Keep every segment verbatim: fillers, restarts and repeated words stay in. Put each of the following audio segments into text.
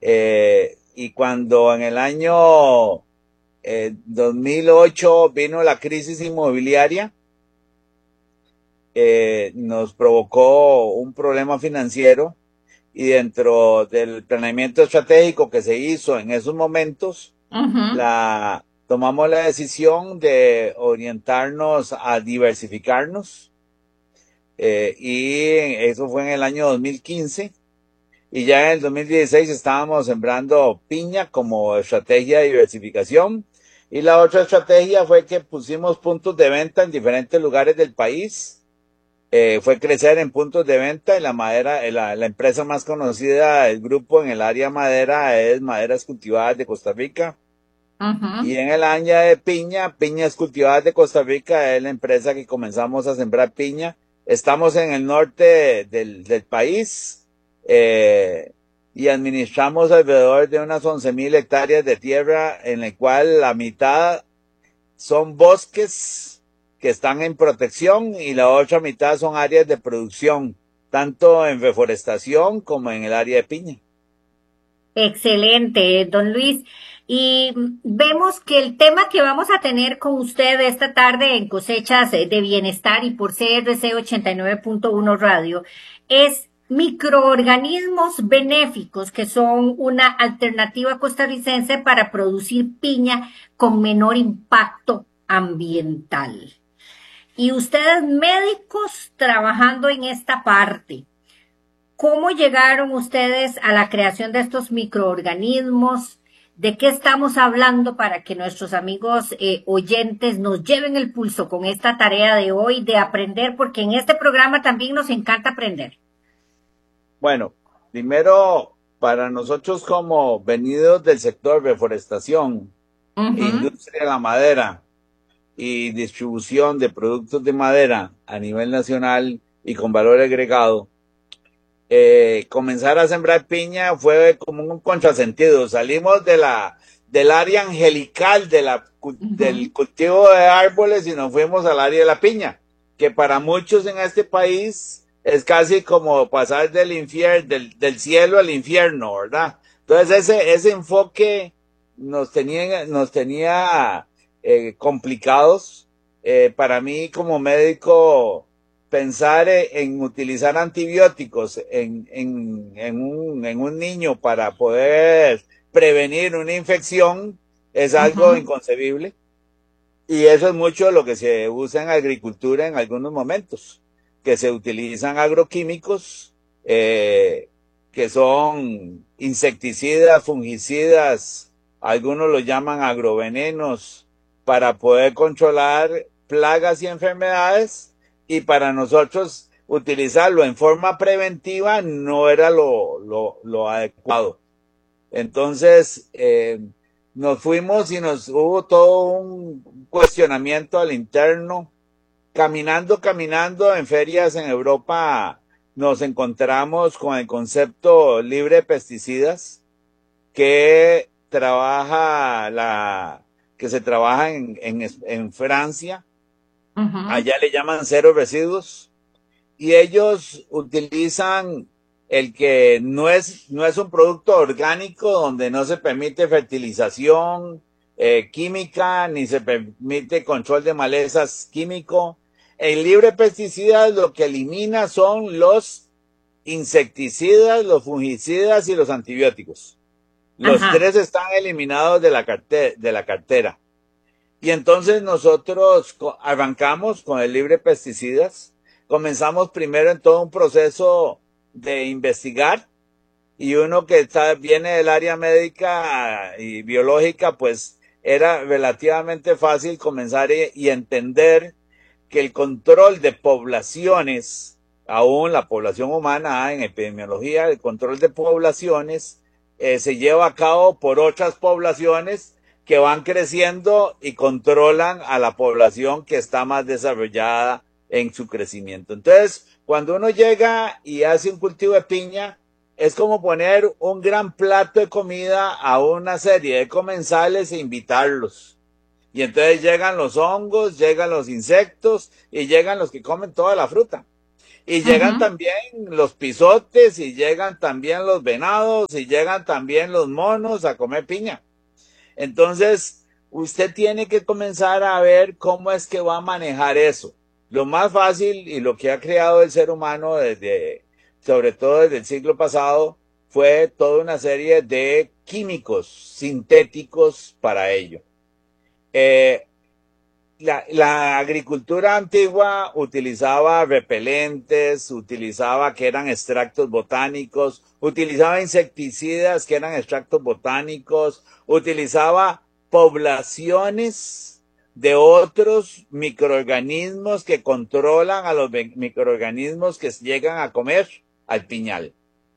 Eh, y cuando en el año eh, dos mil ocho vino la crisis inmobiliaria, eh, nos provocó un problema financiero, y dentro del planeamiento estratégico que se hizo en esos momentos, Ujú. la, tomamos la decisión de orientarnos a diversificarnos, eh, y eso fue en el año dos mil quince, y ya en el dos mil dieciséis estábamos sembrando piña como estrategia de diversificación, y la otra estrategia fue que pusimos puntos de venta en diferentes lugares del país. Eh, fue crecer en puntos de venta, y la madera, la, la empresa más conocida del grupo en el área madera es Maderas Cultivadas de Costa Rica. Y Ujú. en el área de piña, Piñas Cultivadas de Costa Rica es la empresa que comenzamos a sembrar piña. Estamos en el norte del, del país, eh, y administramos alrededor de unas once mil hectáreas de tierra, en la cual la mitad son bosques que están en protección y la otra mitad son áreas de producción, tanto en reforestación como en el área de piña. Excelente, don Luis. Y mm, vemos que el tema que vamos a tener con usted esta tarde en Cosechas eh, de Bienestar y por C R C ochenta y nueve punto uno Radio es microorganismos benéficos que son una alternativa costarricense para producir piña con menor impacto ambiental. Y ustedes médicos trabajando en esta parte. ¿Cómo llegaron ustedes a la creación de estos microorganismos? ¿De qué estamos hablando para que nuestros amigos eh, oyentes nos lleven el pulso con esta tarea de hoy de aprender? Porque en este programa también nos encanta aprender. Bueno, primero, para nosotros como venidos del sector reforestación, Ujú. industria de la madera y distribución de productos de madera a nivel nacional y con valor agregado, eh, comenzar a sembrar piña fue como un contrasentido. Salimos de la, del área angelical de la, del Ujú. cultivo de árboles y nos fuimos al área de la piña, que para muchos en este país es casi como pasar del infierno, del, del cielo al infierno, ¿verdad? Entonces ese, ese enfoque nos tenía, nos tenía eh, complicados. Eh, para mí como médico, pensar en utilizar antibióticos en, en, en, un, en un niño para poder prevenir una infección es algo Ujú. inconcebible. Y eso es mucho lo que se usa en agricultura en algunos momentos, que se utilizan agroquímicos, eh, que son insecticidas, fungicidas, algunos lo llaman agrovenenos, para poder controlar plagas y enfermedades, y para nosotros utilizarlo en forma preventiva no era lo, lo, lo adecuado. Entonces, eh, nos fuimos y nos hubo todo un cuestionamiento al interno. Caminando, caminando en ferias en Europa, nos encontramos con el concepto libre de pesticidas que trabaja la, que se trabaja en, en, en Francia. Ujú. Allá le llaman cero residuos, y ellos utilizan el que no es, no es un producto orgánico, donde no se permite fertilización eh, química, ni se permite control de malezas químico. El libre pesticida lo que elimina son los insecticidas, los fungicidas y los antibióticos. Los Ajá. tres están eliminados de la cartera. De la cartera. Y entonces nosotros arrancamos con el libre pesticidas. Comenzamos primero en todo un proceso de investigar, y uno que está, viene del área médica y biológica, pues era relativamente fácil comenzar y, y entender que el control de poblaciones, aún la población humana, ah, en epidemiología, el control de poblaciones eh, se lleva a cabo por otras poblaciones que van creciendo y controlan a la población que está más desarrollada en su crecimiento. Entonces, cuando uno llega y hace un cultivo de piña, es como poner un gran plato de comida a una serie de comensales e invitarlos. Y entonces llegan los hongos, llegan los insectos y llegan los que comen toda la fruta. Y llegan Ujú. también los pisotes, y llegan también los venados, y llegan también los monos a comer piña. Entonces, usted tiene que comenzar a ver cómo es que va a manejar eso. Lo más fácil y lo que ha creado el ser humano desde, sobre todo desde el siglo pasado, fue toda una serie de químicos sintéticos para ello. Eh, la, la, agricultura antigua utilizaba repelentes, utilizaba que eran extractos botánicos, utilizaba insecticidas que eran extractos botánicos, utilizaba poblaciones de otros microorganismos que controlan a los microorganismos que llegan a comer al piñal.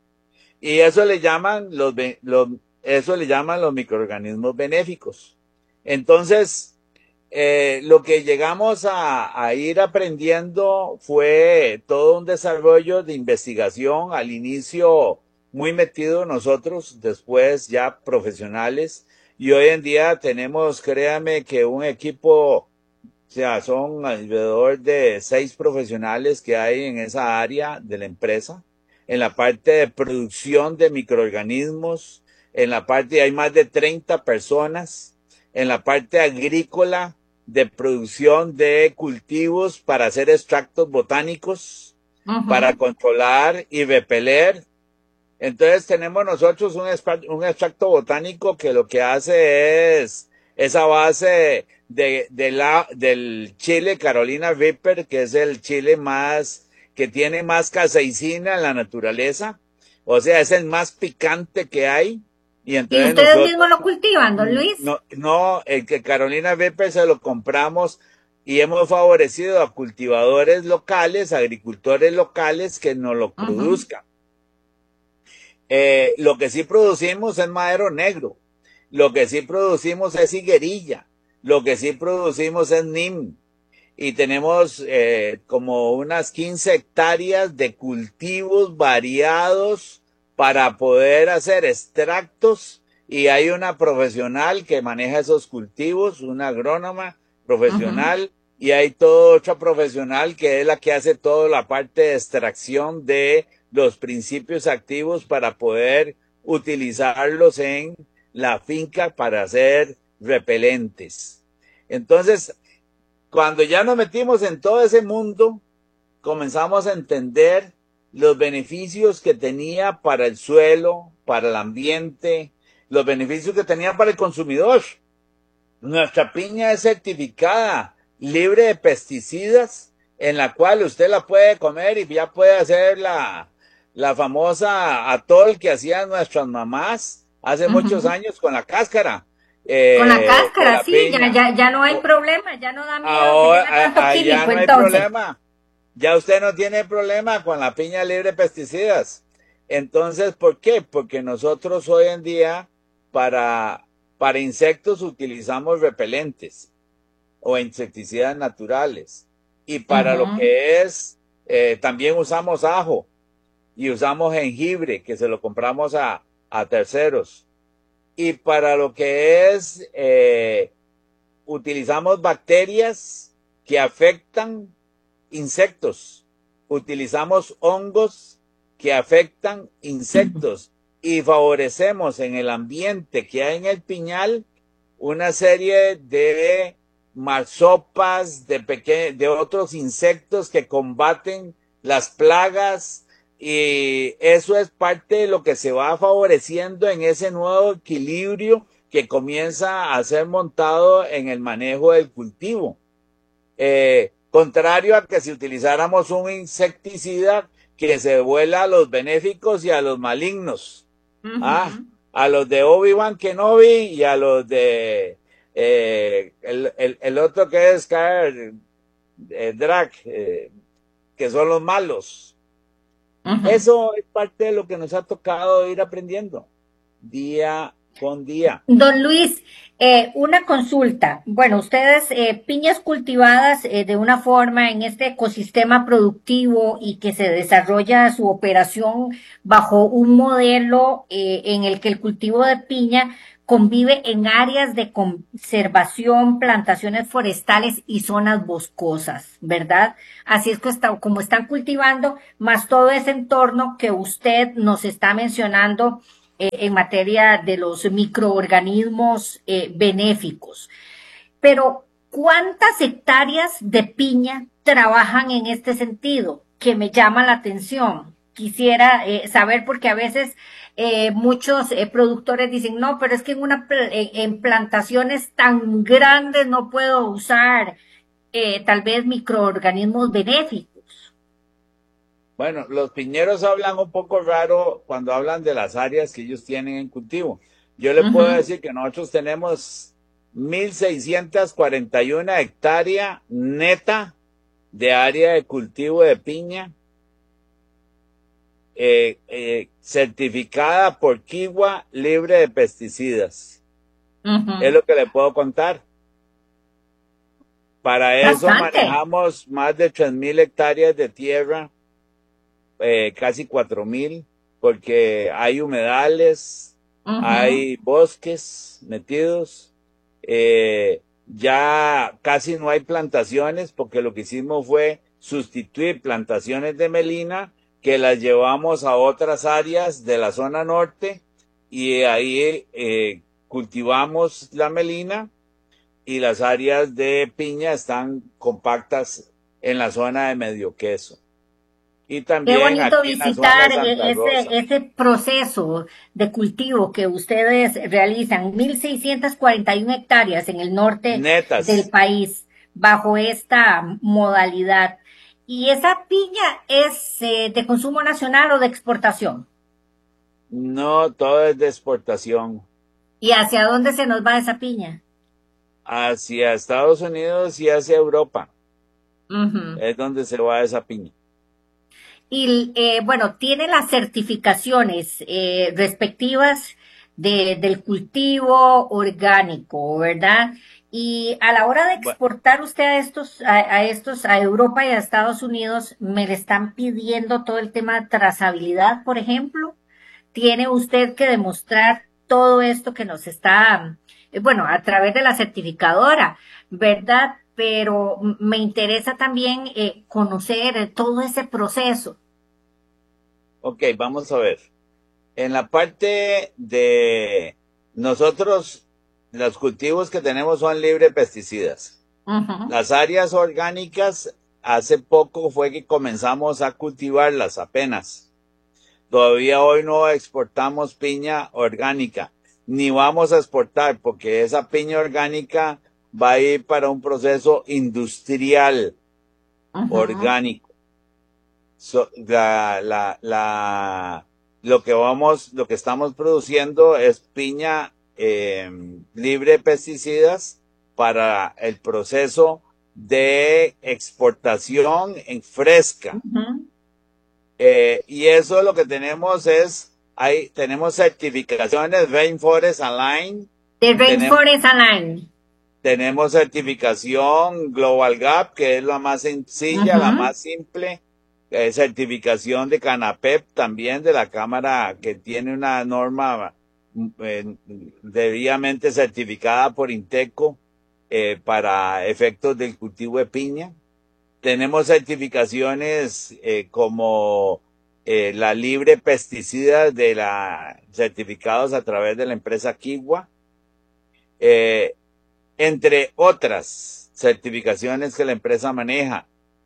Y eso le llaman los, los eso le llaman los microorganismos benéficos. Entonces, eh, lo que llegamos a, a ir aprendiendo fue todo un desarrollo de investigación, al inicio muy metido nosotros, después ya profesionales, y hoy en día tenemos, créame, que un equipo, o sea, son alrededor de seis profesionales que hay en esa área de la empresa, en la parte de producción de microorganismos, en la parte, hay más de treinta personas, en la parte agrícola, de producción de cultivos para hacer extractos botánicos, para Ujú. controlar y repeler. Entonces tenemos nosotros un, un extracto botánico que lo que hace es esa base de, de la, del chile Carolina Reaper, que es el chile más, que tiene más caseicina en la naturaleza. O sea, es el más picante que hay. Y ¿Y entonces ustedes nosotros, mismos lo cultivan, don Luis? no, no, el que Carolina Reaper se lo compramos y hemos favorecido a cultivadores locales, agricultores locales que nos lo Ujú. produzcan. Eh, lo que sí producimos es madero negro, lo que sí producimos es higuerilla, lo que sí producimos es nim, y tenemos eh, como unas quince hectáreas de cultivos variados para poder hacer extractos, y hay una profesional que maneja esos cultivos, una agrónoma Ujú. profesional, y hay toda otra profesional que es la que hace toda la parte de extracción de los principios activos para poder utilizarlos en la finca para hacer repelentes. Entonces, cuando ya nos metimos en todo ese mundo, comenzamos a entender los beneficios que tenía para el suelo, para el ambiente, los beneficios que tenía para el consumidor. Nuestra piña es certificada, libre de pesticidas, en la cual usted la puede comer y ya puede hacer la, la famosa atol que hacían nuestras mamás hace muchos Ujú. años con la cáscara Con la eh, de cáscara, la sí, ya, piña. ya, ya no hay O, problema, ya no da miedo que ahora, lleve tanto allá químico, no hay entonces. problema. Ya usted no tiene problema con la piña libre de pesticidas. Entonces, ¿por qué? Porque nosotros hoy en día para, para insectos utilizamos repelentes o insecticidas naturales. Y para lo Ujú. que es, eh, también usamos ajo y usamos jengibre, que se lo compramos a, a terceros. Y para lo que es, eh, utilizamos bacterias que afectan insectos, utilizamos hongos que afectan insectos y favorecemos en el ambiente que hay en el piñal una serie de marsopas, de, peque de otros insectos que combaten las plagas, y eso es parte de lo que se va favoreciendo en ese nuevo equilibrio que comienza a ser montado en el manejo del cultivo. Eh, contrario a que si utilizáramos un insecticida que se vuela a los benéficos y a los malignos. Ah, Ujú. a los de Obi-Wan Kenobi y a los de eh, el, el, el, otro que es Scar eh, Drag, eh, que son los malos. Ujú. Eso es parte de lo que nos ha tocado ir aprendiendo día con día. Don Luis, eh, una consulta. Bueno, ustedes, eh, piñas cultivadas eh, de una forma en este ecosistema productivo y que se desarrolla su operación bajo un modelo eh, en el que el cultivo de piña convive en áreas de conservación, plantaciones forestales y zonas boscosas, ¿verdad? Así es que está, como están cultivando, más todo ese entorno que usted nos está mencionando eh, en materia de los microorganismos eh, benéficos. Pero, ¿cuántas hectáreas de piña trabajan en este sentido? Que me llama la atención. Quisiera eh, saber porque a veces eh, muchos eh, productores dicen, no, pero es que en, una, en, en plantaciones tan grandes no puedo usar eh, tal vez microorganismos benéficos. Bueno, los piñeros hablan un poco raro cuando hablan de las áreas que ellos tienen en cultivo. Yo le puedo Ujú, decir que nosotros tenemos mil seiscientas cuarenta y una hectáreas neta de área de cultivo de piña, eh, eh, certificada por Kiwa, libre de pesticidas. Es ujú. lo que le puedo contar. Para eso Bastante. manejamos más de tres mil hectáreas de tierra, eh, casi cuatro mil, porque hay humedales, Ujú. hay bosques metidos, eh, ya casi no hay plantaciones, porque lo que hicimos fue sustituir plantaciones de melina que las llevamos a otras áreas de la zona norte y ahí eh, cultivamos la melina y las áreas de piña están compactas en la zona de Medio Queso. Y Qué también bonito aquí en la zona visitar de Santa e- ese, Rosa. ese proceso de cultivo que ustedes realizan, mil seiscientas cuarenta y una hectáreas en el norte del Netas. país bajo esta modalidad. ¿Y esa piña es eh, de consumo nacional o de exportación? No, todo es de exportación ¿Y hacia dónde se nos va esa piña? hacia Estados Unidos y hacia Europa. Ujú. Es donde se va esa piña. Y eh, bueno, tiene las certificaciones eh, respectivas de, del cultivo orgánico, ¿verdad? Y a la hora de Bueno, exportar usted a estos, a, a estos, a Europa y a Estados Unidos, me le están pidiendo todo el tema de trazabilidad, por ejemplo. Tiene usted que demostrar todo esto que nos está, eh, bueno, a través de la certificadora, ¿verdad? Pero m- me interesa también eh, conocer eh, todo ese proceso. ok, vamos a ver. En la parte de nosotros, los cultivos que tenemos son libres de pesticidas. Ujú, Las áreas orgánicas, hace poco fue que comenzamos a cultivarlas apenas. Todavía hoy no exportamos piña orgánica, ni vamos a exportar, porque esa piña orgánica va a ir para un proceso industrial ujú, orgánico. So, la, la, la, lo que vamos, lo que estamos produciendo es piña eh, libre de pesticidas para el proceso de exportación en fresca. ujú. Eh, y eso lo que tenemos es, hay, tenemos certificaciones Rainforest Align, De tenemos, Rainforest Align. tenemos certificación Global Gap, que es la más sencilla, la Ujú, más simple, eh, certificación de CANAPEP también, de la Cámara que tiene una norma eh, debidamente certificada por Inteco eh, para efectos del cultivo de piña. Tenemos certificaciones eh, como eh, la libre pesticida de la certificados a través de la empresa Kiwa, eh, entre otras certificaciones que la empresa maneja.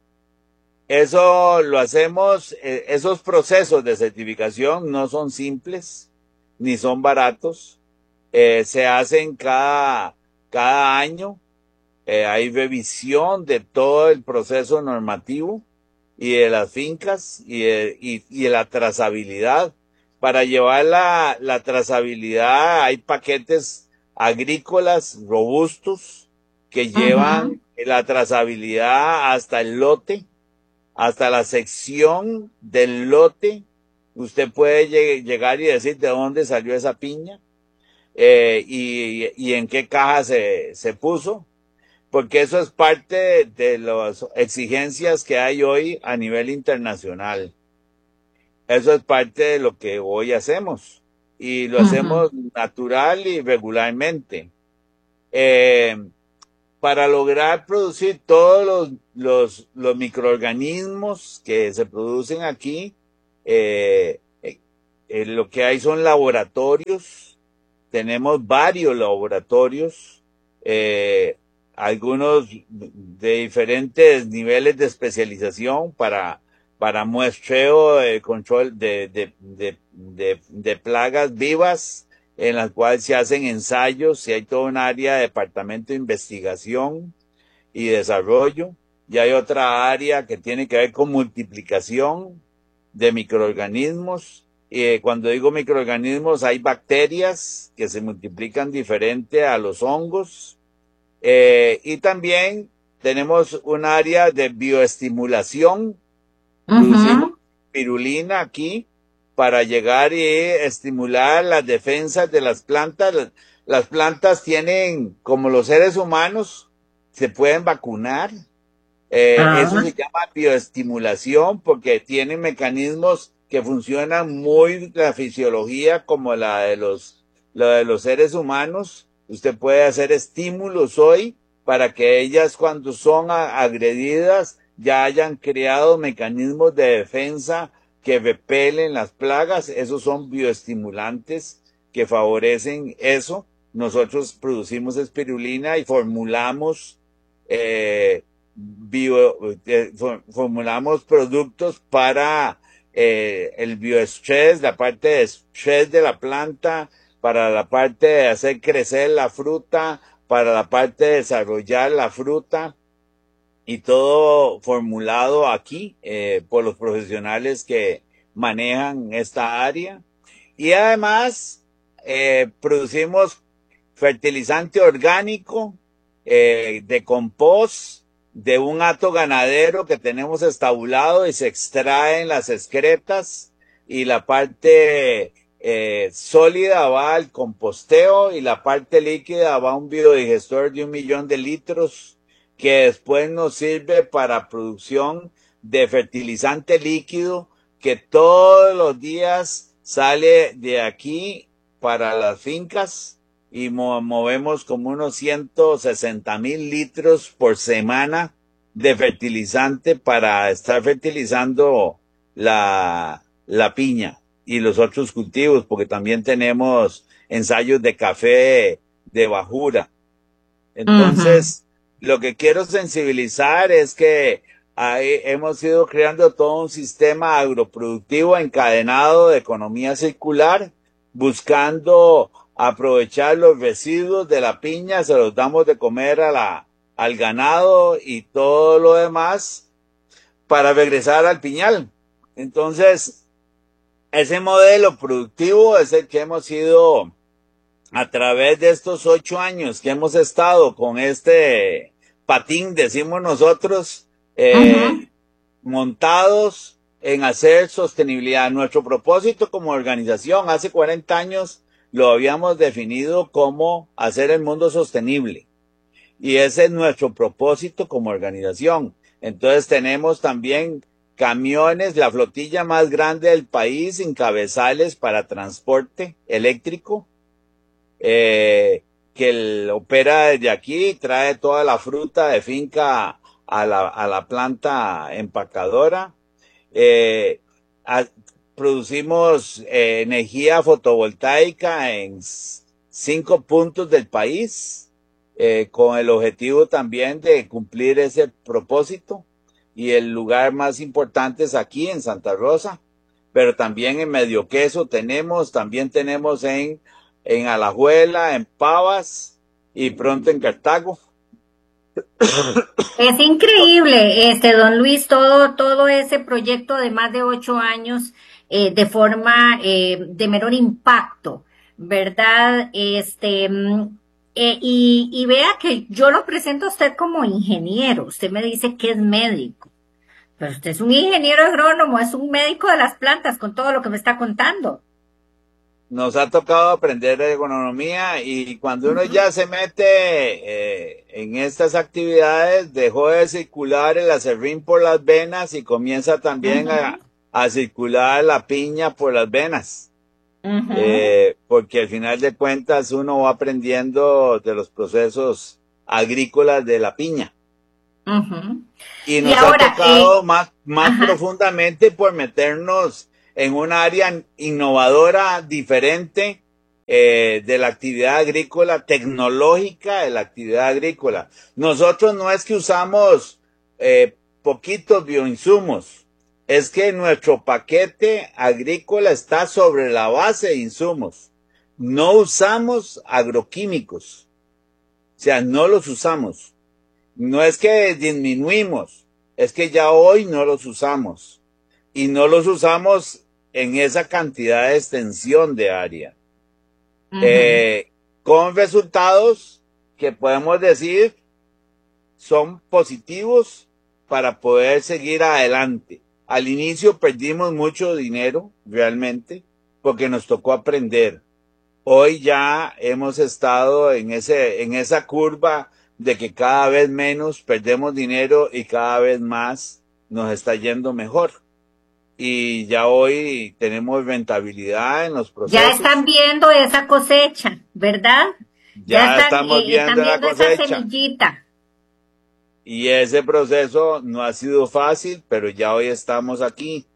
Eso lo hacemos, eh, esos procesos de certificación no son simples ni son baratos. Eh, se hacen cada, cada año. Eh, hay revisión de todo el proceso normativo y de las fincas y de, y, y de la trazabilidad. Para llevar la, la trazabilidad hay paquetes agrícolas robustos que ujú, llevan la trazabilidad hasta el lote, hasta la sección del lote. Usted puede lleg llegar y decir de dónde salió esa piña eh, y, y en qué caja se, se puso, porque eso es parte de las exigencias que hay hoy a nivel internacional. Eso es parte de lo que hoy hacemos. y lo Ujú. hacemos natural y regularmente. Eh, para lograr producir todos los, los, los microorganismos que se producen aquí, eh, eh, eh, lo que hay son laboratorios. Tenemos varios laboratorios, eh, algunos de diferentes niveles de especialización para, para muestreo de control de, de, de, de, de plagas vivas, en las cuales se hacen ensayos y hay todo un área de departamento de investigación y desarrollo. Y hay otra área que tiene que ver con multiplicación de microorganismos. Y eh, cuando digo microorganismos, hay bacterias que se multiplican diferente a los hongos. Eh, y también tenemos un área de bioestimulación. Producimos Ujú. pirulina aquí para llegar y estimular las defensas de las plantas. Las plantas tienen, como los seres humanos, se pueden vacunar. Eh, eso Ah, se llama bioestimulación porque tienen mecanismos que funcionan muy la fisiología como la de los, la de los seres humanos. Usted puede hacer estímulos hoy para que ellas cuando son a- agredidas ya hayan creado mecanismos de defensa que repelen las plagas. Esos son bioestimulantes que favorecen eso. Nosotros producimos espirulina y formulamos eh, bio, eh, formulamos productos para eh, el bioestrés, la parte de estrés de la planta, para la parte de hacer crecer la fruta, para la parte de desarrollar la fruta y todo formulado aquí eh, por los profesionales que manejan esta área. Y además eh, producimos fertilizante orgánico eh, de compost de un hato ganadero que tenemos estabulado y se extraen las excretas y la parte eh, sólida va al composteo y la parte líquida va a un biodigestor de un millón de litros que después nos sirve para producción de fertilizante líquido que todos los días sale de aquí para las fincas y mo movemos como unos ciento sesenta mil litros por semana de fertilizante para estar fertilizando la, la piña y los otros cultivos, porque también tenemos ensayos de café de bajura. ujú. Entonces, lo que quiero sensibilizar es que ahí hemos ido creando todo un sistema agroproductivo encadenado de economía circular, buscando aprovechar los residuos de la piña, se los damos de comer a la, al ganado y todo lo demás para regresar al piñal. Entonces, ese modelo productivo es el que hemos ido a través de estos ocho años que hemos estado con este patín, decimos nosotros, eh, Ujú. montados en hacer sostenibilidad. Nuestro propósito como organización hace cuarenta años lo habíamos definido como hacer el mundo sostenible. Y ese es nuestro propósito como organización. Entonces tenemos también camiones, la flotilla más grande del país, sin cabezales para transporte eléctrico eh, que él opera desde aquí, trae toda la fruta de finca a la, a la planta empacadora. Eh, a, producimos eh, energía fotovoltaica en cinco puntos del país, eh, con el objetivo también de cumplir ese propósito. Y el lugar más importante es aquí en Santa Rosa, pero también en Medio Queso tenemos, también tenemos en, en Alajuela, en Pavas y pronto en Cartago. Es increíble, este, don Luis, todo, todo ese proyecto de más de ocho años eh, de forma eh, de menor impacto, ¿verdad? Este, mm, eh, y, y vea que yo lo presento a usted como ingeniero. Usted me dice que es médico, pero usted es un ingeniero agrónomo, es un médico de las plantas con todo lo que me está contando. Nos ha tocado aprender economía y cuando uno Ujú, ya se mete eh, en estas actividades, dejó de circular el acerrín por las venas y comienza también ujú. a, a circular la piña por las venas. Ujú, eh, porque al final de cuentas uno va aprendiendo de los procesos agrícolas de la piña. ujú. Y Y nos ha ahora, eh, tocado más, más ajá, profundamente por meternos en un área innovadora, diferente, eh, de la actividad agrícola, tecnológica de la actividad agrícola. Nosotros no es que usamos eh, poquitos bioinsumos, es que nuestro paquete agrícola está sobre la base de insumos. No usamos agroquímicos, o sea, no los usamos. No es que disminuimos, es que ya hoy no los usamos. Y no los usamos en esa cantidad de extensión de área. ujú. Eh, con resultados que podemos decir son positivos para poder seguir adelante. Al inicio perdimos mucho dinero, realmente, porque nos tocó aprender. Hoy ya hemos estado en ese, en esa curva de que cada vez menos perdemos dinero y cada vez más nos está yendo mejor. Y ya hoy tenemos rentabilidad en los Ya están procesos, viendo esa cosecha, ¿verdad? Ya ya están, estamos eh, están viendo la viendo esa cosecha. semillita. Y ese proceso no ha sido fácil, pero ya hoy estamos aquí.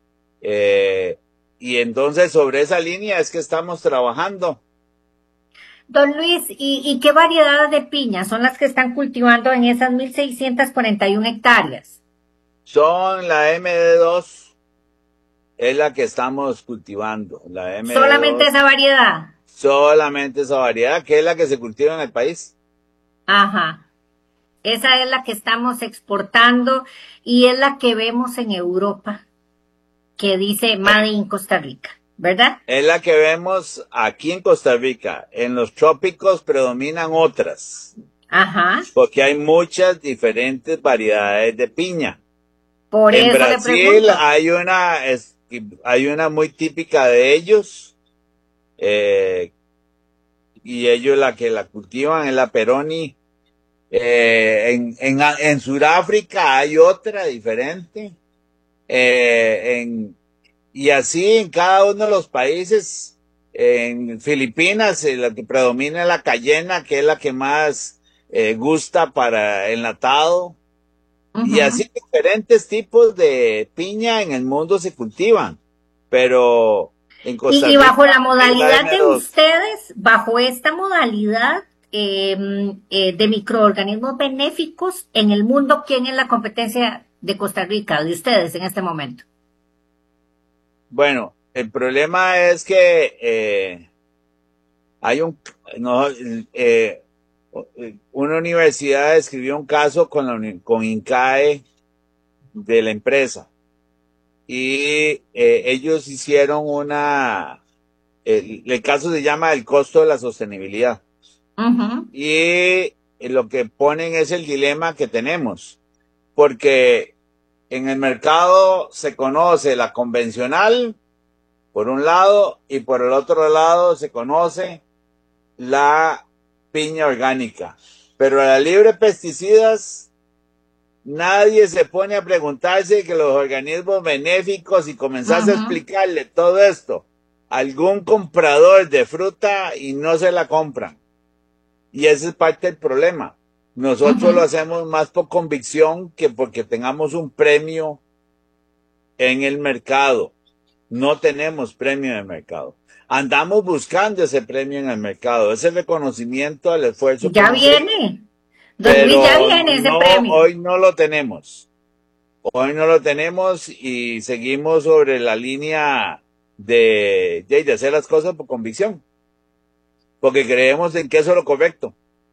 Eh, y entonces sobre esa línea es que estamos trabajando. Don Luis, ¿y, y qué variedades de piñas son las que están cultivando en esas mil seiscientas cuarenta y una hectáreas? Son la M D dos, es la que estamos cultivando, la Solamente M D dos, esa variedad. solamente esa variedad, que es la que se cultiva en el país. Ajá. Esa es la que estamos exportando y es la que vemos en Europa, que dice Made in Costa Rica, ¿verdad? Es la que vemos aquí en Costa Rica. En los trópicos predominan otras, Ajá. porque hay muchas diferentes variedades de piña. Por En eso le Brasil pregunto. hay una, es- hay una muy típica de ellos, eh, y ellos la que la cultivan es la Peroni. Eh, en, en, en Sudáfrica hay otra diferente. Eh, en, y así en cada uno de los países. En Filipinas eh, la que predomina es la cayena, que es la que más eh, gusta para enlatado. Y Ujú. así diferentes tipos de piña en el mundo se cultivan. Pero en Costa Y, y bajo Rica la es la modalidad de M dos. ustedes, bajo esta modalidad eh, eh, de microorganismos benéficos en el mundo, ¿quién es la competencia de Costa Rica, de ustedes en este momento? Bueno, el problema es que eh, hay un, no, eh, una universidad escribió un caso con, la, uni- con INCAE de la empresa y eh, ellos hicieron una, el, el caso se llama el costo de la sostenibilidad Ujú, y lo que ponen es el dilema que tenemos, porque en el mercado se conoce la convencional por un lado y por el otro lado se conoce la piña orgánica. Pero a la libre pesticidas, nadie se pone a preguntarse que los organismos benéficos y comenzás a ujú, explicarle todo esto a algún comprador de fruta y no se la compran. Y ese es parte del problema. Nosotros lo ujú. hacemos más por convicción que porque tengamos un premio en el mercado. No tenemos premio en el mercado. Andamos buscando ese premio en el mercado, ese reconocimiento al esfuerzo que Ya hemos hecho, viene, don Luis, ya pero viene ese no, premio. hoy no lo tenemos. Hoy no lo tenemos y seguimos sobre la línea de, de, de hacer las cosas por convicción, porque creemos en que eso es lo correcto.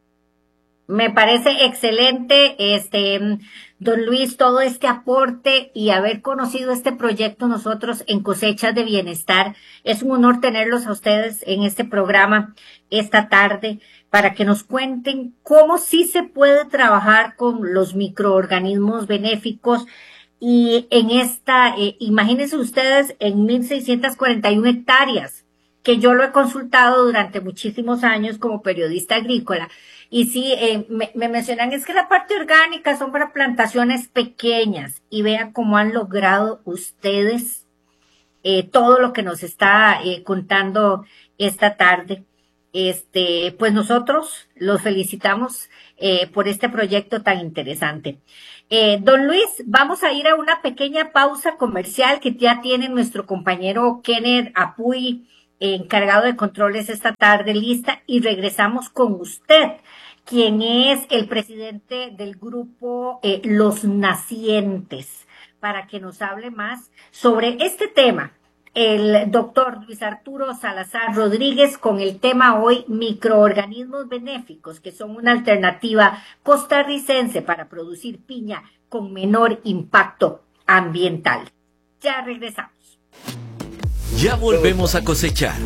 Me parece excelente, este, mm, don Luis, todo este aporte y haber conocido este proyecto nosotros en Cosechas de Bienestar. Es un honor tenerlos a ustedes en este programa esta tarde para que nos cuenten cómo sí se puede trabajar con los microorganismos benéficos. Y en esta, eh, imagínense ustedes en mil seiscientas cuarenta y una hectáreas, que yo lo he consultado durante muchísimos años como periodista agrícola. Y sí, eh, me, me mencionan, es que la parte orgánica son para plantaciones pequeñas y vean cómo han logrado ustedes eh, todo lo que nos está eh, contando esta tarde. Este, pues nosotros los felicitamos eh, por este proyecto tan interesante. Eh, don Luis, vamos a ir a una pequeña pausa comercial que ya tiene nuestro compañero Kenneth Apuy, eh, encargado de controles esta tarde, lista, y regresamos con usted, quien es el presidente del grupo eh, Los Nacientes, para que nos hable más sobre este tema. El doctor Luis Arturo Salazar Rodríguez con el tema hoy, microorganismos benéficos, que son una alternativa costarricense para producir piña con menor impacto ambiental. Ya regresamos. Ya volvemos a cosechar.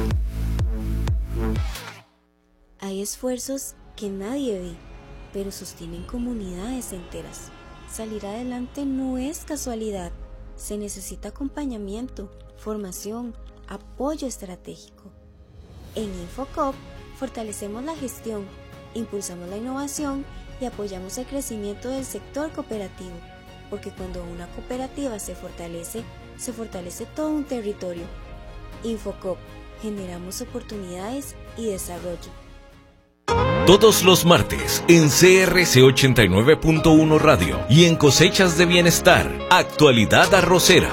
Hay esfuerzos que nadie ve, pero sostienen comunidades enteras. Salir adelante no es casualidad. Se necesita acompañamiento, formación, apoyo estratégico. En Infocop fortalecemos la gestión, impulsamos la innovación y apoyamos el crecimiento del sector cooperativo, porque cuando una cooperativa se fortalece, se fortalece todo un territorio. Infocop, generamos oportunidades y desarrollo. Todos los martes en C R C ochenta y nueve punto uno Radio y en Cosechas de Bienestar, Actualidad Arrocera.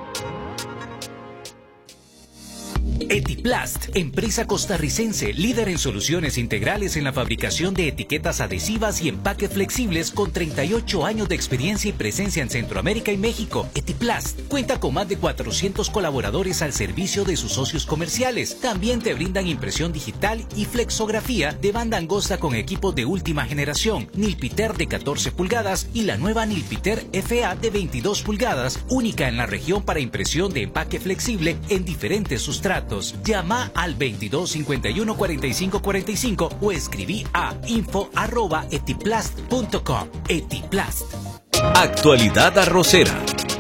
Etiplast, empresa costarricense líder en soluciones integrales en la fabricación de etiquetas adhesivas y empaques flexibles con treinta y ocho años de experiencia y presencia en Centroamérica y México. Etiplast cuenta con más de cuatrocientos colaboradores al servicio de sus socios comerciales. También te brindan impresión digital y flexografía de banda angosta con equipos de última generación, Nilpiter de catorce pulgadas y la nueva Nilpiter F A de veintidós pulgadas, única en la región para impresión de empaque flexible en diferentes sustratos. Llama al veintidós cincuenta y uno cuarenta y cinco cuarenta y cinco o escribí a info arroba etiplast punto com. Etiplast. Actualidad arrocera.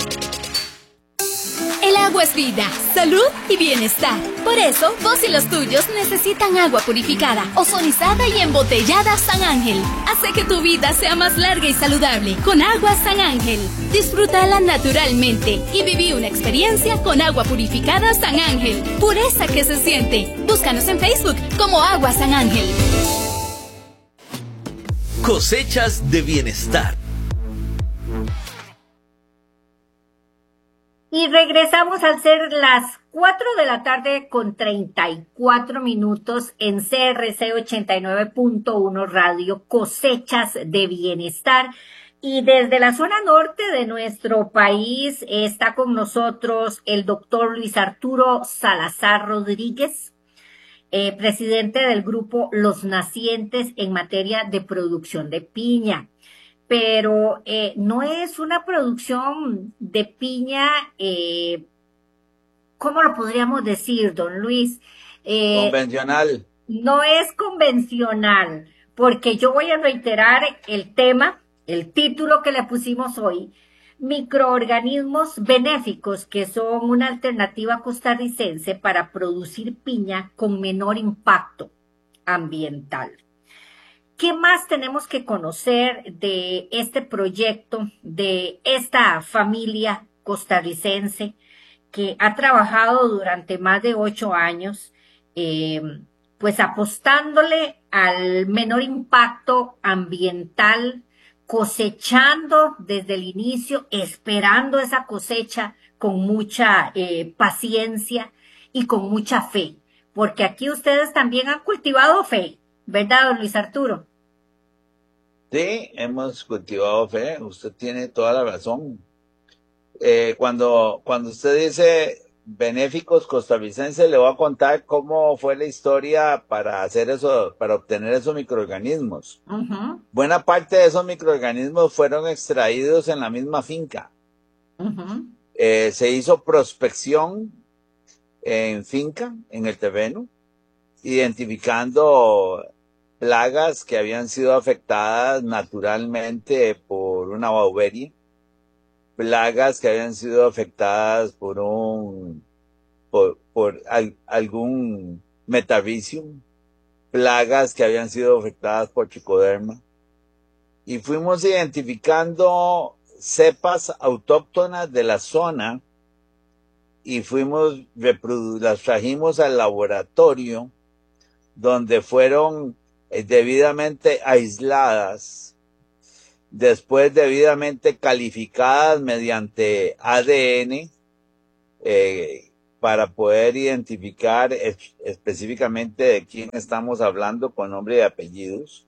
El agua es vida, salud y bienestar. Por eso, vos y los tuyos necesitan agua purificada, ozonizada y embotellada San Ángel. Hace que tu vida sea más larga y saludable con agua San Ángel. Disfrútala naturalmente y viví una experiencia con agua purificada San Ángel. Pureza que se siente. Búscanos en Facebook como Agua San Ángel. Cosechas de Bienestar. Y regresamos al ser las cuatro de la tarde con treinta y cuatro minutos en C R C ochenta y nueve punto uno Radio, Cosechas de Bienestar. Y desde la zona norte de nuestro país está con nosotros el doctor Luis Arturo Salazar Rodríguez, eh, presidente del grupo Los Nacientes en materia de producción de piña. Pero eh, no es una producción de piña, eh, ¿cómo lo podríamos decir, don Luis? Eh, convencional. No es convencional, porque yo voy a reiterar el tema, el título que le pusimos hoy, microorganismos benéficos, que son una alternativa costarricense para producir piña con menor impacto ambiental. ¿Qué más tenemos que conocer de este proyecto, de esta familia costarricense que ha trabajado durante más de ocho años, eh, pues apostándole al menor impacto ambiental, cosechando desde el inicio, esperando esa cosecha con mucha eh, paciencia y con mucha fe? Porque aquí ustedes también han cultivado fe, ¿verdad, don Luis Arturo? Sí, hemos cultivado fe, usted tiene toda la razón. Eh, cuando, cuando usted dice benéficos costarricenses, le voy a contar cómo fue la historia para hacer eso, para obtener esos microorganismos. Uh-huh. Buena parte de esos microorganismos fueron extraídos en la misma finca. Uh-huh. Eh, se hizo prospección en finca, en el terreno, identificando plagas que habían sido afectadas naturalmente por una bauberia, plagas que habían sido afectadas por un, por, por al, algún metavicium, plagas que habían sido afectadas por tricoderma, y fuimos identificando cepas autóctonas de la zona y fuimos, las trajimos al laboratorio donde fueron eh, debidamente aisladas, después debidamente calificadas mediante A D N, eh, para poder identificar es, específicamente de quién estamos hablando con nombre y apellidos.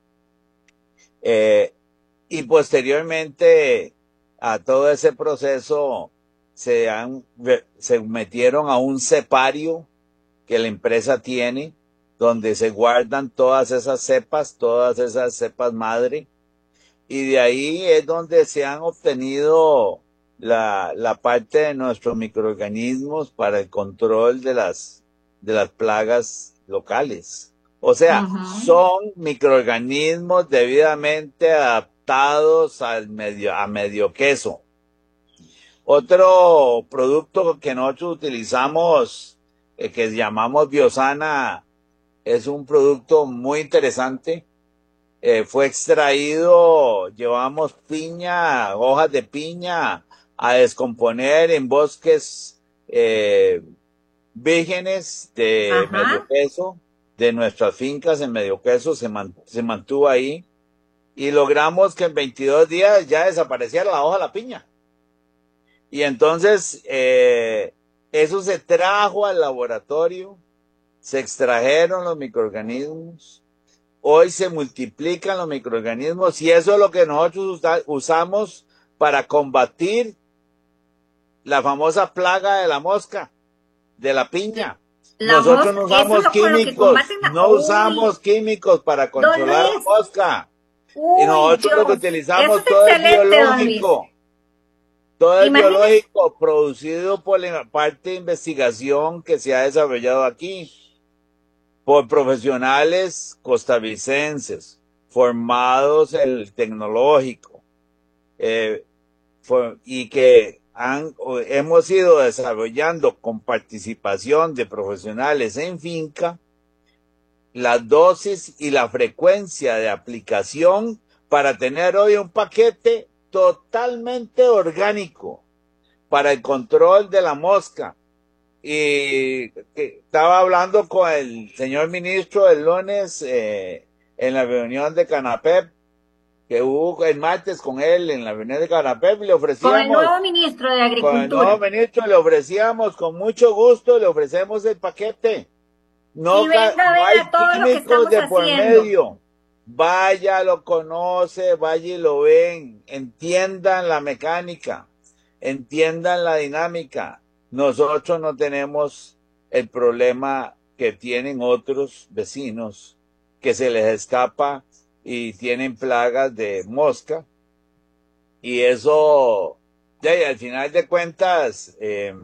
Eh, y posteriormente a todo ese proceso se han, se metieron a un cepario que la empresa tiene, donde se guardan todas esas cepas, todas esas cepas madre, y de ahí es donde se han obtenido la, la parte de nuestros microorganismos para el control de las, de las plagas locales. O sea, uh-huh. son microorganismos debidamente adaptados al medio, a medio queso. Otro producto que nosotros utilizamos, eh, que llamamos Biosana, es un producto muy interesante. Eh, fue extraído, llevamos piña, hojas de piña a descomponer en bosques eh, vírgenes de Ajá. medio queso, de nuestras fincas en medio queso, se, man, se mantuvo ahí y logramos que en veintidós días ya desapareciera la hoja de la piña. Y entonces eh, eso se trajo al laboratorio, se extrajeron los microorganismos, hoy se multiplican los microorganismos y eso es lo que nosotros usa, usamos para combatir la famosa plaga de la mosca, de la piña. La nosotros no usamos químicos, no Uy. usamos químicos para controlar la mosca. Uy, y nosotros Dios. lo que utilizamos es todo es biológico. Todo es Imagínese. biológico, producido por la parte de investigación que se ha desarrollado aquí, por profesionales costarricenses, formados en el tecnológico, eh, for, y que han, hemos ido desarrollando con participación de profesionales en finca, las dosis y la frecuencia de aplicación para tener hoy un paquete totalmente orgánico para el control de la mosca. Y que estaba hablando con el señor ministro el lunes eh, en la reunión de Canapep, que hubo el martes con él en la reunión de Canapep, le ofrecíamos... Con el nuevo ministro de Agricultura. Con el nuevo ministro le ofrecíamos, con mucho gusto, le ofrecemos el paquete. No, y venga, no hay todo químicos lo que de por haciendo. medio. Vaya, lo conoce, vaya y lo ven. Entiendan la mecánica, entiendan la dinámica. Nosotros no tenemos el problema que tienen otros vecinos, que se les escapa y tienen plagas de mosca. Y eso, ya, al final de cuentas, eh,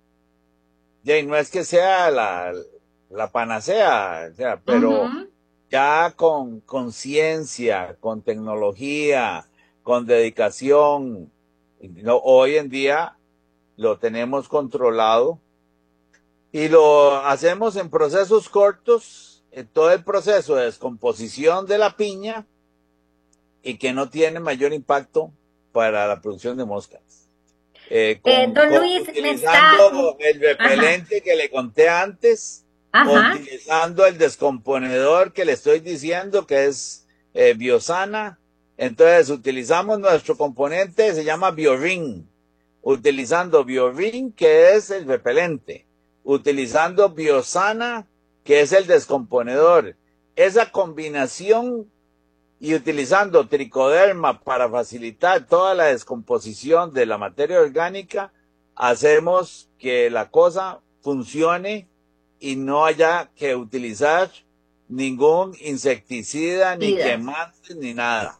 ya, no es que sea la, la panacea, o sea, pero uh-huh. ya con conciencia, con tecnología, con dedicación, no, hoy en día lo tenemos controlado y lo hacemos en procesos cortos, en todo el proceso de descomposición de la piña y que no tiene mayor impacto para la producción de moscas. Eh, con, eh, don con, Luis, utilizando me está... el repelente Ajá. que le conté antes, Ajá. utilizando el descomponedor que le estoy diciendo que es eh, Biosana. Entonces utilizamos nuestro componente, se llama Bioring. Utilizando Bioring, que es el repelente, utilizando Biosana, que es el descomponedor. Esa combinación y utilizando tricoderma para facilitar toda la descomposición de la materia orgánica, hacemos que la cosa funcione y no haya que utilizar ningún insecticida, ni Mira. quemantes, ni nada.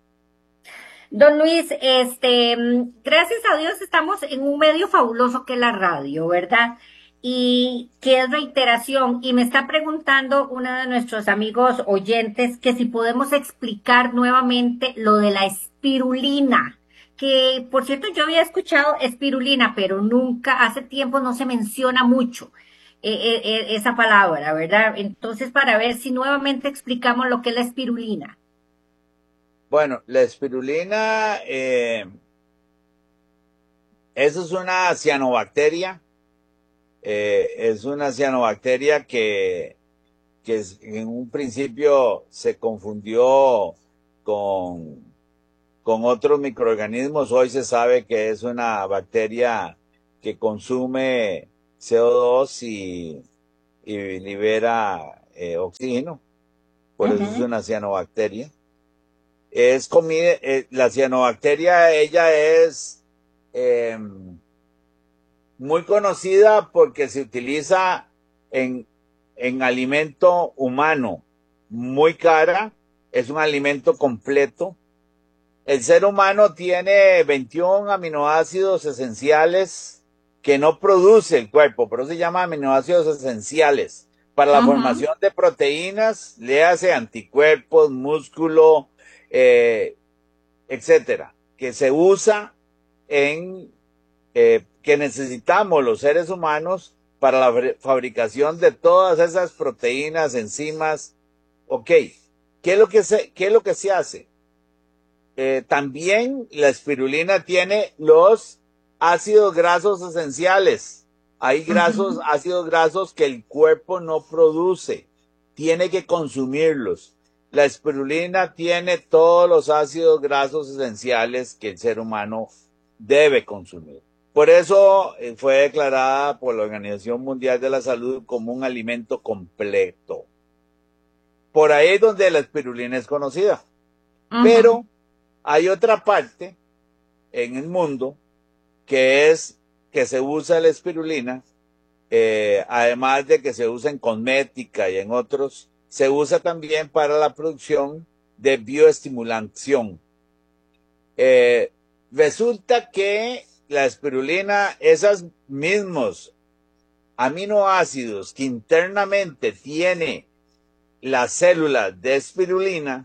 Don Luis, este, gracias a Dios estamos en un medio fabuloso que es la radio, ¿verdad? Y que es reiteración. Y me está preguntando uno de nuestros amigos oyentes que si podemos explicar nuevamente lo de la espirulina. Que, por cierto, yo había escuchado espirulina, pero nunca, hace tiempo no se menciona mucho eh, eh, esa palabra, ¿verdad? Entonces, para ver si nuevamente explicamos lo que es la espirulina. Bueno, la espirulina, eh, eso es una cianobacteria Eh, es una cianobacteria que, que en un principio se confundió con, con otros microorganismos. Hoy se sabe que es una bacteria que consume C O dos y, y libera eh, oxígeno. Por eso es Ujú. una cianobacteria. Es comida, eh, la cianobacteria, ella es eh, muy conocida porque se utiliza en, en alimento humano, muy cara, es un alimento completo. El ser humano tiene veintiún aminoácidos esenciales que no produce el cuerpo, por eso se llama aminoácidos esenciales. Para la Ujú. formación de proteínas, le hace anticuerpos, músculo, eh, etcétera, que se usa en, eh, que necesitamos los seres humanos para la fabricación de todas esas proteínas, enzimas. Ok, ¿qué es lo que se, qué es lo que se hace? Eh, también la espirulina tiene los ácidos grasos esenciales. Hay grasos, Ujú. ácidos grasos que el cuerpo no produce. Tiene que consumirlos. La espirulina tiene todos los ácidos grasos esenciales que el ser humano debe consumir. Por eso eh, fue declarada por la Organización Mundial de la Salud como un alimento completo. Por ahí es donde la espirulina es conocida. Ujú. Pero hay otra parte en el mundo que es que se usa la espirulina, eh, además de que se usa en cosmética y en otros, se usa también para la producción de bioestimulación. Eh, resulta que la espirulina, esos mismos aminoácidos que internamente tiene la célula de espirulina,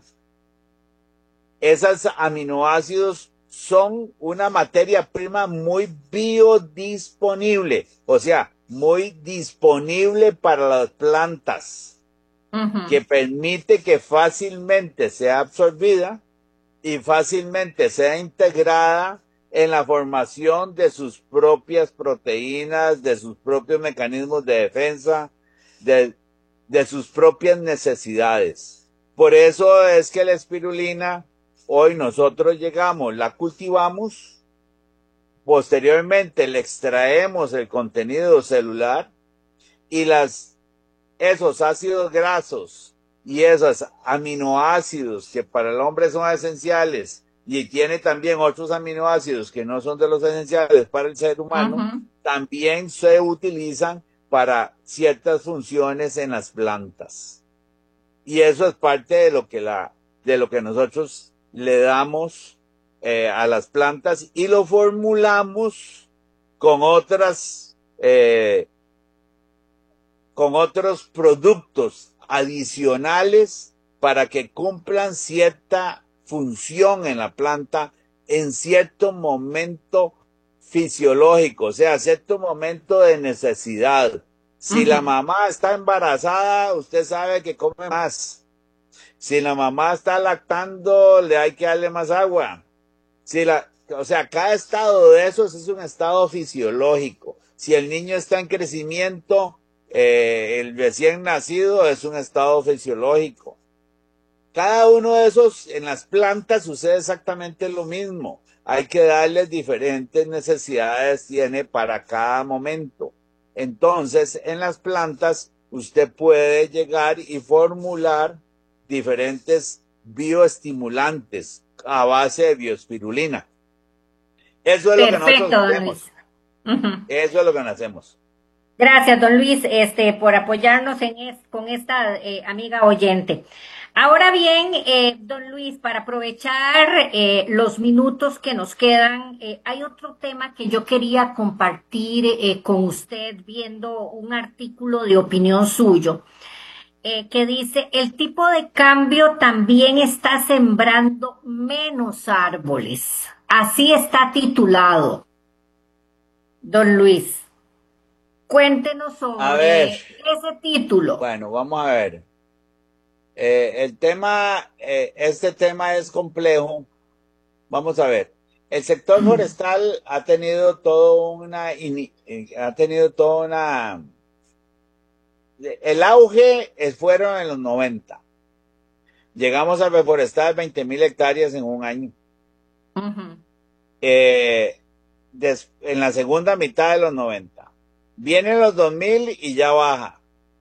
esos aminoácidos son una materia prima muy biodisponible, o sea, muy disponible para las plantas, Ujú. que permite que fácilmente sea absorbida y fácilmente sea integrada en la formación de sus propias proteínas, de sus propios mecanismos de defensa, de, de sus propias necesidades. Por eso es que la espirulina, hoy nosotros llegamos, la cultivamos, posteriormente le extraemos el contenido celular y las, esos ácidos grasos y esos aminoácidos que para el hombre son esenciales y tiene también otros aminoácidos que no son de los esenciales para el ser humano, Ujú. también se utilizan para ciertas funciones en las plantas. Y eso es parte de lo que la, de lo que nosotros le damos eh, a las plantas y lo formulamos con otras, eh, con otros productos adicionales para que cumplan cierta función en la planta en cierto momento fisiológico, o sea, cierto momento de necesidad. Si la Ujú. mamá está embarazada, usted sabe que come más. Si la mamá está lactando, le hay que darle más agua. Si la, o sea, cada estado de esos es un estado fisiológico. Si el niño está en crecimiento, eh, el recién nacido es un estado fisiológico. Cada uno de esos en las plantas sucede exactamente lo mismo. Hay que darles diferentes necesidades, tiene para cada momento. Entonces, en las plantas, usted puede llegar y formular diferentes bioestimulantes a base de bioespirulina. Eso es lo que nosotros Perfecto, don hacemos. Luis. Ujú. Eso es lo que hacemos. Gracias, don Luis, este, por apoyarnos en es- con esta eh, amiga oyente. Ahora bien, eh, don Luis, para aprovechar eh, los minutos que nos quedan, eh, hay otro tema que yo quería compartir eh, con usted viendo un artículo de opinión suyo, eh, que dice, el tipo de cambio también está sembrando menos árboles. Así está titulado, don Luis. Cuéntenos A ver, sobre ese título. bueno, vamos a ver. Eh, el tema, eh, este tema es complejo. Vamos a ver. el sector forestal ha tenido todo una, ha tenido toda una, el auge fueron en los noventa. Llegamos a reforestar veinte mil hectáreas en un año. Uh-huh. eh, des, en la segunda mitad de los noventa. Vienen los dos mil y ya baja.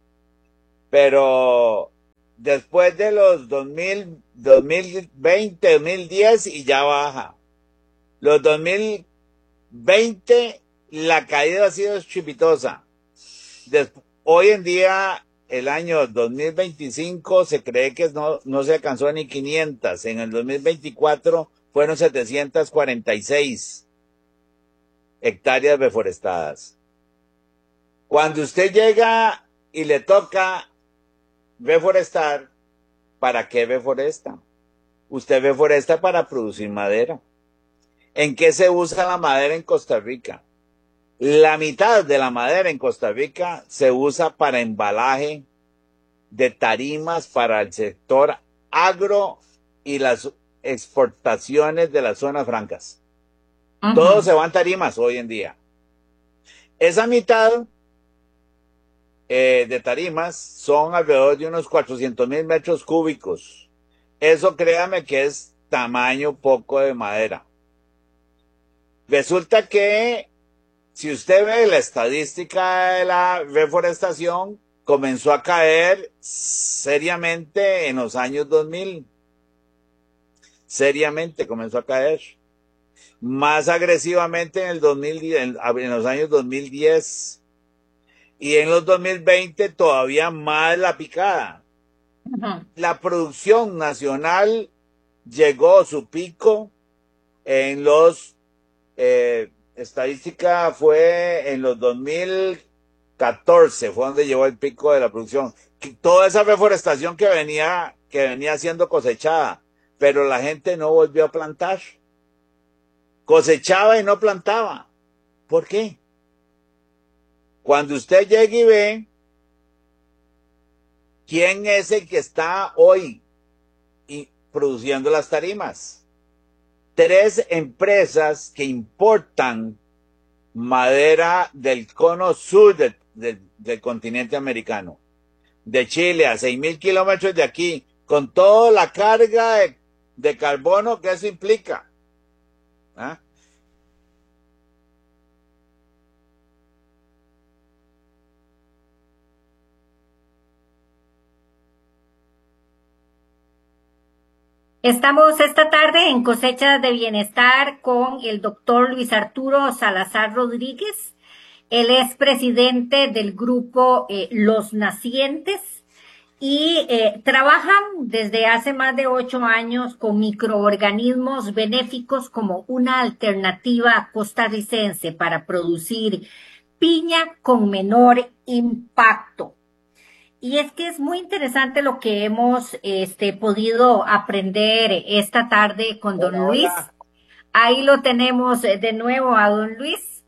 Pero después de los dos mil, dos mil veinte, dos mil diez y ya baja. Los dos mil veinte la caída ha sido estrepitosa. Después, hoy en día, el año dos mil veinticinco se cree que no, no se alcanzó ni quinientas. En el dos mil veinticuatro fueron setecientas cuarenta y seis hectáreas reforestadas. Cuando usted llega y le toca reforestar, ¿para qué reforesta? Usted reforesta para producir madera. ¿En qué se usa la madera en Costa Rica? La mitad de la madera en Costa Rica se usa para embalaje de tarimas para el sector agro y las exportaciones de las zonas francas. Uh-huh. Todo se van tarimas hoy en día. Esa mitad eh, de tarimas son alrededor de unos cuatrocientos mil metros cúbicos. Eso créame que es tamaño poco de madera. Resulta que si usted ve la estadística de la reforestación, comenzó a caer seriamente en los años dos mil. Seriamente comenzó a caer. Más agresivamente en el dos mil diez, en, en los años dos mil diez. Y en los dos mil veinte todavía más la picada. Uh-huh. La producción nacional llegó a su pico en los... Eh, estadística fue en los dos mil catorce, fue donde llegó el pico de la producción. Toda esa reforestación que venía, que venía siendo cosechada, pero la gente no volvió a plantar. Cosechaba y no plantaba. ¿Por qué? Cuando usted llega y ve quién es el que está hoy y produciendo las tarimas. Tres empresas que importan madera del cono sur del, del, del continente americano, de Chile a seis mil kilómetros de aquí, con toda la carga de, de carbono que eso implica. ¿Ah? Estamos esta tarde en Cosechas de Bienestar con el doctor Luis Arturo Salazar Rodríguez. Él es presidente del grupo eh, Los Nacientes y eh, trabajan desde hace más de ocho años con microorganismos benéficos como una alternativa costarricense para producir piña con menor impacto. Y es que es muy interesante lo que hemos este, podido aprender esta tarde con don hola, Luis. Hola. Ahí lo tenemos de nuevo a don Luis.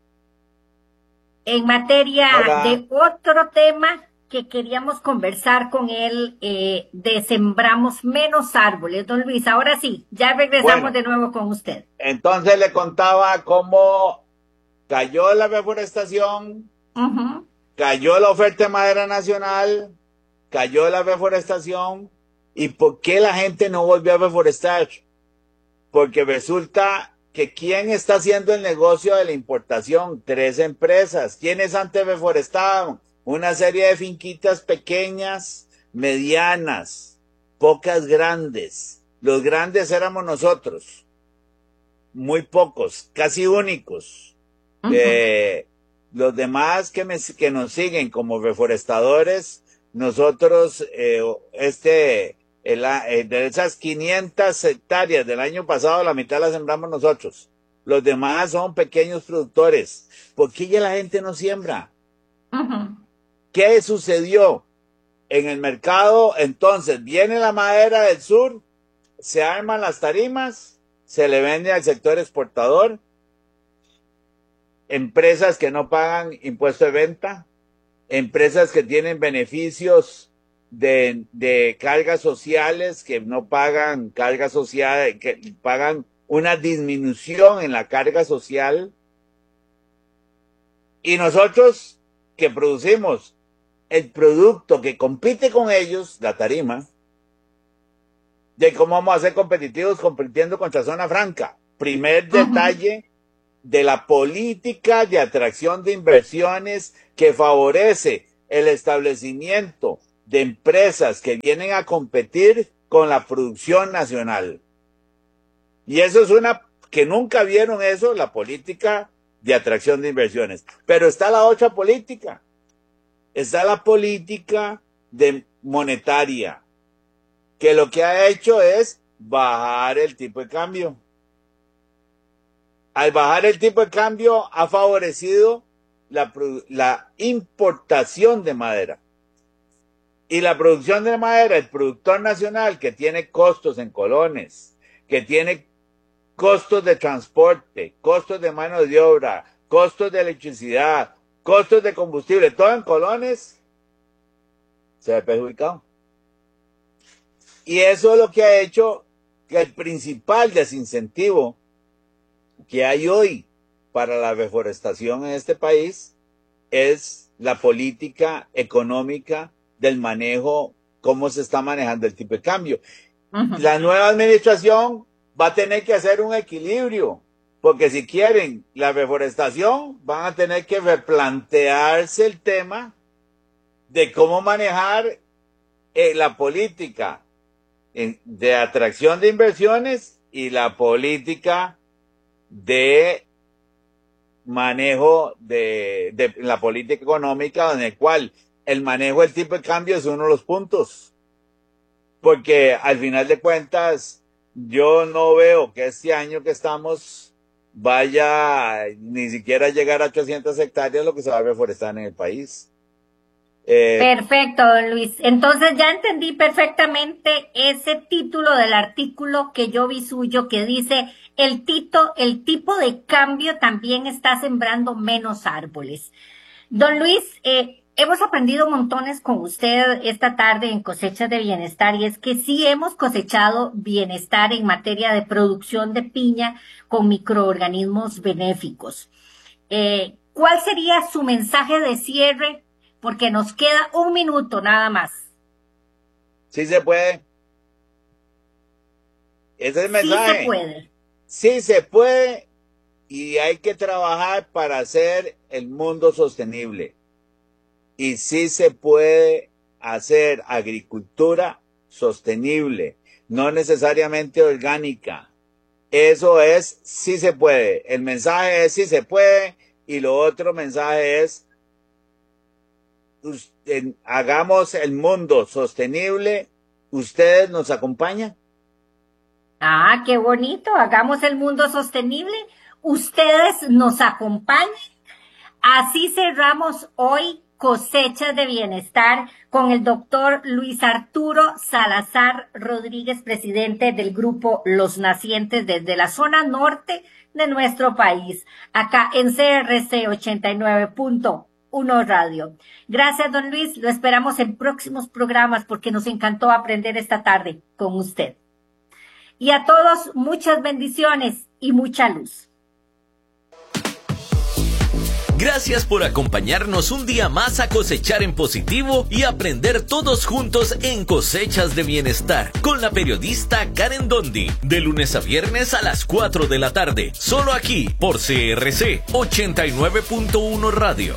En materia hola. de otro tema que queríamos conversar con él, eh, de sembramos menos árboles. Don Luis, ahora sí, ya regresamos bueno, de nuevo con usted. Entonces le contaba cómo cayó la reforestación. Uh-huh. Cayó la oferta de madera nacional, cayó la reforestación. ¿Y por qué la gente no volvió a reforestar? Porque resulta que ¿quién está haciendo el negocio de la importación? Tres empresas. ¿Quiénes antes reforestaban? Una serie de finquitas pequeñas, medianas, pocas grandes. Los grandes éramos nosotros. Muy pocos, casi únicos. Uh-huh. Eh, Los demás que, me, que nos siguen como reforestadores, nosotros, eh, este, el, eh, de esas quinientas hectáreas del año pasado, la mitad la sembramos nosotros. Los demás son pequeños productores. ¿Por qué ya la gente no siembra? Uh-huh. ¿Qué sucedió en el mercado? Entonces, viene la madera del sur, se arman las tarimas, se le vende al sector exportador, empresas que no pagan impuesto de venta, empresas que tienen beneficios de, de cargas sociales, que no pagan cargas sociales, que pagan una disminución en la carga social. Y nosotros que producimos el producto que compite con ellos, la tarima, de cómo vamos a ser competitivos compitiendo contra Zona Franca. Primer detalle de la política de atracción de inversiones que favorece el establecimiento de empresas que vienen a competir con la producción nacional. Y eso es una, que nunca vieron eso, la política de atracción de inversiones. Pero está la otra política. Está la política de monetaria, que lo que ha hecho es bajar el tipo de cambio. Al bajar el tipo de cambio ha favorecido la, la importación de madera. Y la producción de madera, el productor nacional que tiene costos en colones, que tiene costos de transporte, costos de mano de obra, costos de electricidad, costos de combustible, todo en colones, se ve perjudicado. Y eso es lo que ha hecho que el principal desincentivo que hay hoy para la reforestación en este país es la política económica del manejo, cómo se está manejando el tipo de cambio. Uh-huh. La nueva administración va a tener que hacer un equilibrio, porque si quieren la reforestación, van a tener que replantearse el tema de cómo manejar eh, la política en, de atracción de inversiones y la política de manejo de, de la política económica, en el cual el manejo del tipo de cambio es uno de los puntos. Porque al final de cuentas, yo no veo que este año que estamos vaya ni siquiera a llegar a ochocientas hectáreas lo que se va a reforestar en el país. Eh, Perfecto, don Luis. Entonces ya entendí perfectamente ese título del artículo que yo vi suyo que dice el, tito, el tipo de cambio también está sembrando menos árboles. Don Luis, eh, hemos aprendido montones con usted esta tarde en Cosechas de Bienestar, y es que sí hemos cosechado bienestar en materia de producción de piña con microorganismos benéficos. Eh, ¿Cuál sería su mensaje de cierre? Porque nos queda un minuto nada más. Sí se puede. Ese es el mensaje. Sí se puede. Sí se puede, y hay que trabajar para hacer el mundo sostenible. Y sí se puede hacer agricultura sostenible, no necesariamente orgánica. Eso es, sí se puede. El mensaje es sí se puede, y lo otro mensaje es usted, hagamos el mundo sostenible. ¿Ustedes nos acompañan? Ah, qué bonito. Hagamos el mundo sostenible. Ustedes nos acompañan. Así cerramos hoy Cosechas de Bienestar con el doctor Luis Arturo Salazar Rodríguez, presidente del grupo Los Nacientes desde la zona norte de nuestro país, acá en C R C ochenta y nueve punto uno Radio. Gracias, don Luis. Lo esperamos en próximos programas porque nos encantó aprender esta tarde con usted. Y a todos, muchas bendiciones y mucha luz. Gracias por acompañarnos un día más a cosechar en positivo y aprender todos juntos en Cosechas de Bienestar con la periodista Karen Dondi, de lunes a viernes a las cuatro de la tarde, solo aquí por C R C ochenta y nueve punto uno Radio.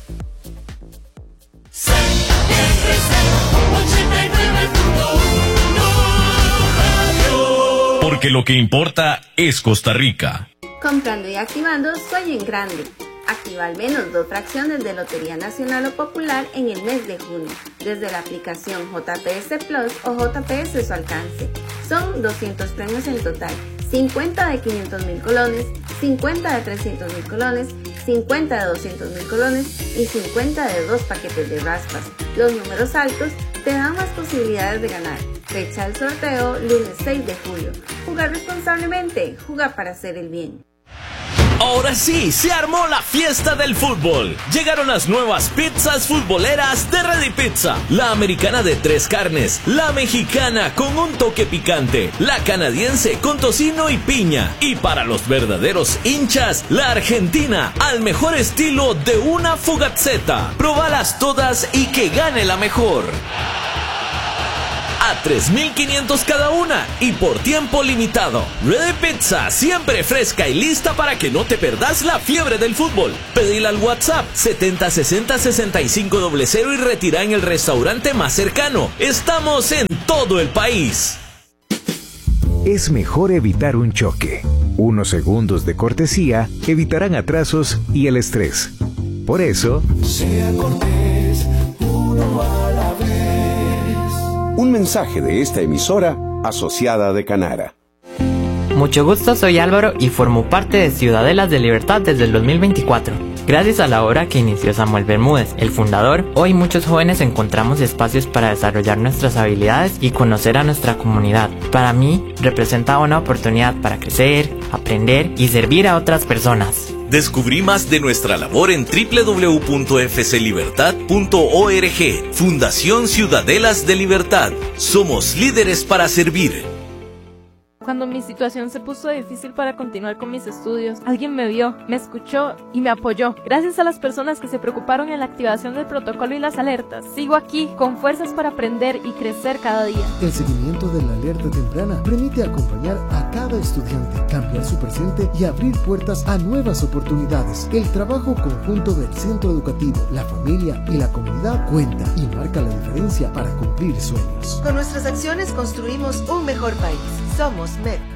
C R C ochenta y nueve punto uno Radio. Porque lo que importa es Costa Rica. Comprando y activando Sueño en Grande. Activa al menos dos fracciones de Lotería Nacional o Popular en el mes de junio, desde la aplicación J P S Plus o J P S Su Alcance. Son doscientos premios en total, cincuenta de quinientos mil colones, cincuenta de trescientos mil colones, cincuenta de doscientos mil colones y cincuenta de dos paquetes de raspas. Los números altos te dan más posibilidades de ganar. Fecha del sorteo, lunes seis de julio. Jugar responsablemente, jugar para hacer el bien. Ahora sí, se armó la fiesta del fútbol. Llegaron las nuevas pizzas futboleras de Ready Pizza. La americana de tres carnes, la mexicana con un toque picante, la canadiense con tocino y piña. Y para los verdaderos hinchas, la argentina al mejor estilo de una Fugazzetta. Probalas todas y que gane la mejor. A tres mil quinientos cada una y por tiempo limitado. Ready Pizza, siempre fresca y lista para que no te perdas la fiebre del fútbol. Pedila al WhatsApp setenta sesenta sesenta y cinco cero cero y retira en el restaurante más cercano. Estamos en todo el país. Es mejor evitar un choque. Unos segundos de cortesía evitarán atrasos y el estrés. Por eso, sea cortés, uno a la vez. Un mensaje de esta emisora asociada de Canara. Mucho gusto, soy Álvaro y formo parte de Ciudadelas de Libertad desde el dos mil veinticuatro. Gracias a la obra que inició Samuel Bermúdez, el fundador, hoy muchos jóvenes encontramos espacios para desarrollar nuestras habilidades y conocer a nuestra comunidad. Para mí, representa una oportunidad para crecer, aprender y servir a otras personas. Descubrí más de nuestra labor en doble u doble u doble u punto f c libertad punto org. Fundación Ciudadelas de Libertad. Somos líderes para servir. Cuando mi situación se puso difícil para continuar con mis estudios, alguien me vio, me escuchó y me apoyó. Gracias a las personas que se preocuparon en la activación del protocolo y las alertas, sigo aquí con fuerzas para aprender y crecer cada día. El seguimiento de la alerta temprana permite acompañar a cada estudiante, cambiar su presente y abrir puertas a nuevas oportunidades. El trabajo conjunto del centro educativo, la familia y la comunidad cuenta y marca la diferencia para cumplir sueños. Con nuestras acciones construimos un mejor país. Somos M E D.